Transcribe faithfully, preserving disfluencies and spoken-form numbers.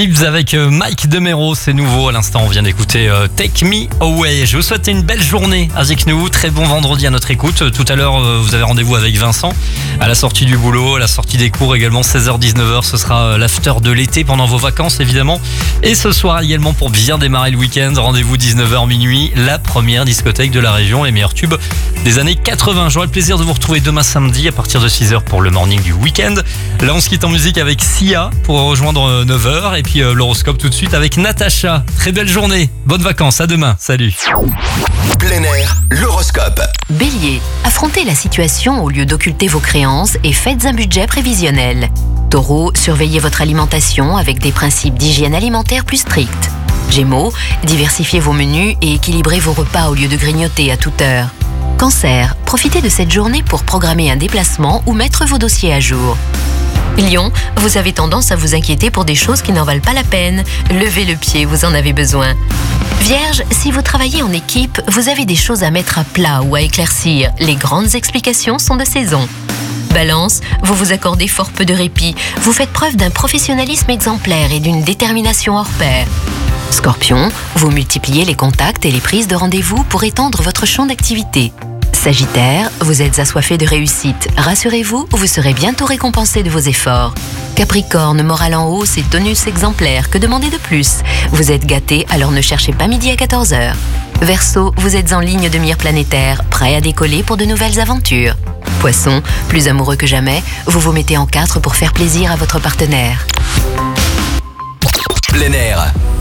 Tibbs avec Mike Demero, c'est nouveau à l'instant, on vient d'écouter euh, Take Me Away. Je vous souhaite une belle journée avec nous, très bon vendredi à notre écoute. Tout à l'heure, euh, vous avez rendez-vous avec Vincent à la sortie du boulot, à la sortie des cours également, seize heures dix-neuf heures, ce sera euh, l'after de l'été pendant vos vacances évidemment. Et ce soir également pour bien démarrer le week-end, rendez-vous dix-neuf heures minuit, la première discothèque de la région, les meilleurs tubes des années quatre-vingts. J'aurai le plaisir de vous retrouver demain samedi à partir de six heures pour le morning du week-end. Là on se quitte en musique avec Sia pour rejoindre neuf heures et puis euh, l'horoscope tout de suite avec Natacha. Très belle journée, bonnes vacances, à demain, salut. Plein air, l'horoscope. Bélier, affrontez la situation au lieu d'occulter vos créances et faites un budget prévisionnel. Taureau, surveillez votre alimentation avec des principes d'hygiène alimentaire plus stricts. Gémeaux, diversifiez vos menus et équilibrez vos repas au lieu de grignoter à toute heure. Cancer, profitez de cette journée pour programmer un déplacement ou mettre vos dossiers à jour. Lion, vous avez tendance à vous inquiéter pour des choses qui n'en valent pas la peine. Levez le pied, vous en avez besoin. Vierge, si vous travaillez en équipe, vous avez des choses à mettre à plat ou à éclaircir. Les grandes explications sont de saison. Balance, vous vous accordez fort peu de répit. Vous faites preuve d'un professionnalisme exemplaire et d'une détermination hors pair. Scorpion, vous multipliez les contacts et les prises de rendez-vous pour étendre votre champ d'activité. Sagittaire, vous êtes assoiffé de réussite. Rassurez-vous, vous serez bientôt récompensé de vos efforts. Capricorne, morale en hausse et tonus exemplaire, que demander de plus? Vous êtes gâté, alors ne cherchez pas midi à quatorze heures. Verseau, vous êtes en ligne de mire planétaire, prêt à décoller pour de nouvelles aventures. Poisson, plus amoureux que jamais, vous vous mettez en quatre pour faire plaisir à votre partenaire. Plein air,